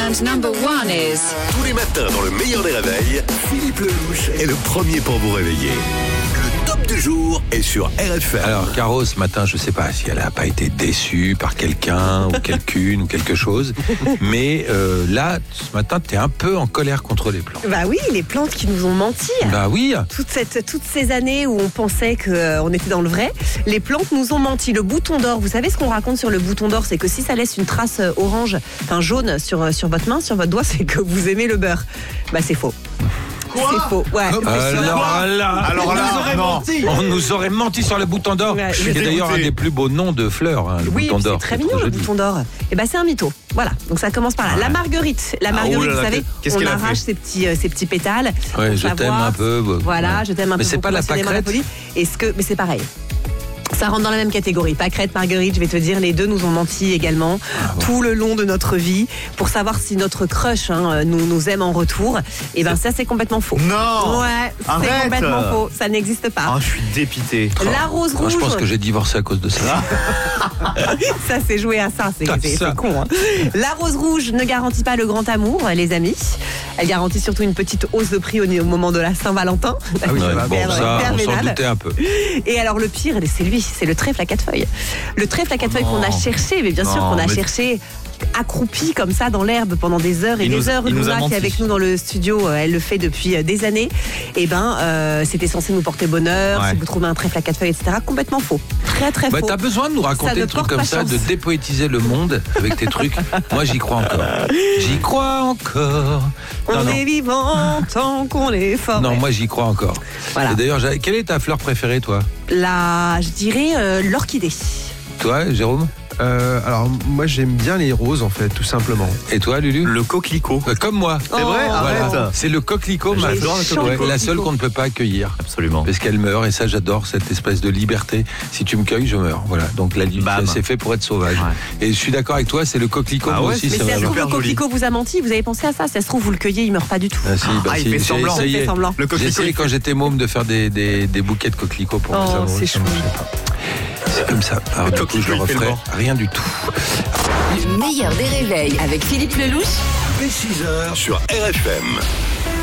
And number 1 is... Tous les matins dans le meilleur des réveils, Philippe Lelouch est le premier pour vous réveiller. Le top du jour est sur RFM. Alors Caro, ce matin, je sais pas si elle n'a pas été déçue par quelqu'un ou quelqu'une ou quelque chose, mais là, ce matin, tu es un peu en colère contre les plantes. Bah oui, les plantes qui nous ont menti. Bah oui. Toutes ces années où on pensait qu'on était dans le vrai, les plantes nous ont menti. Le bouton d'or, vous savez ce qu'on raconte sur le bouton d'or, c'est que si ça laisse une trace orange, enfin jaune sur votre main, sur votre doigt, c'est que vous aimez le beurre. Bah c'est faux. C'est faux. Ouais. Alors là, on nous aurait menti sur le bouton d'or. Ouais, qui est d'ailleurs un des plus beaux noms de fleurs, hein, le oui, bouton d'or. c'est très mignon le bouton d'or. Et ben c'est un mytho. Voilà. Donc ça commence par là. La marguerite, vous savez, on arrache ces petits pétales. Ouais, je t'aime un peu. Voilà, je t'aime un peu. Mais c'est pas la pâquerette. Mais c'est pareil. Ça rentre dans la même catégorie. Pâquerette, marguerite, je vais te dire, les deux nous ont menti également tout le long de notre vie pour savoir si notre crush nous aime en retour. Et ben ça c'est complètement faux. Non. Ouais, c'est complètement faux. Ça n'existe pas. Ah, je suis dépité. La rose rouge. Je pense que j'ai divorcé à cause de ça. Ça c'est joué à ça, c'est con. Hein. La rose rouge ne garantit pas le grand amour, les amis. Elle garantit surtout une petite hausse de prix au moment de la Saint-Valentin. Ah oui, bon, ça, on s'en doutait un peu. Et alors le pire, c'est lui, c'est le trèfle à 4 feuilles. Le trèfle à 4 feuilles qu'on a cherché, mais bien sûr qu'on a cherché accroupi comme ça dans l'herbe pendant des heures et des heures. Luna qui est avec nous dans le studio, elle le fait depuis des années. Et c'était censé nous porter bonheur. Si vous trouvez un trèfle à 4 feuilles, etc. Complètement faux. Très très faux. T'as besoin de nous raconter des trucs comme ça, de dépoétiser le monde avec tes trucs. Moi j'y crois encore. J'y crois encore. On est vivant tant qu'on est fort. Non, moi j'y crois encore. Voilà. Et d'ailleurs, quelle est ta fleur préférée, toi? Je dirais l'orchidée. Toi, Jérôme? Alors moi j'aime bien les roses en fait, tout simplement. Et toi, Lulu? Le coquelicot. Comme moi. C'est vrai? Arrête. C'est le coquelicot, la seule qu'on ne peut pas accueillir. Absolument. Parce qu'elle meurt, et ça j'adore cette espèce de liberté. Si tu me cueilles, je meurs. Voilà. Donc la liberté, c'est fait pour être sauvage. Ouais. Et je suis d'accord avec toi, c'est le coquelicot. Moi aussi, mais c'est si ça se trouve, le joli. coquelicot vous a menti, vous avez pensé à ça? Si ça se trouve, vous le cueillez, il meurt pas du tout. Il fait semblant. J'ai essayé quand j'étais môme de faire des bouquets de coquelicots pour mes amoureux. C'est chou. C'est comme ça. Alors du coup, je le referai rien du tout. Le meilleur des réveils avec Philippe Lelouch. Dès 6h sur RFM.